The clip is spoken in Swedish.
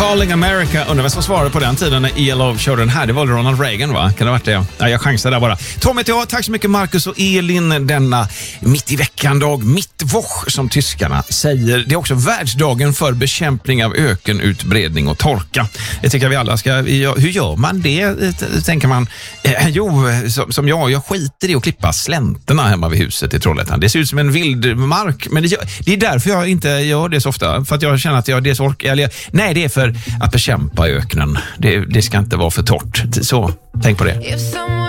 Calling America. Undrar vem som svarade på den tiden när ELO körde den här. Det var Ronald Reagan, va? Kan det ha varit det? Ja, jag chansar där bara. Tom heter jag. Tack så mycket Marcus och Elin denna mitt i veckan-dag. Mittwoch som tyskarna säger. Det är också världsdagen för bekämpning av ökenutbredning och torka. Det tycker vi alla ska... Hur gör man det? Tänker man. Som jag skiter i att klippa slänterna hemma vid huset i Trollhättan. Det ser ut som en vildmark. Men det är därför jag inte gör det så ofta. För att jag känner att det är så nej, det är för att bekämpa öknen. Det ska inte vara för torrt. Så, tänk på det.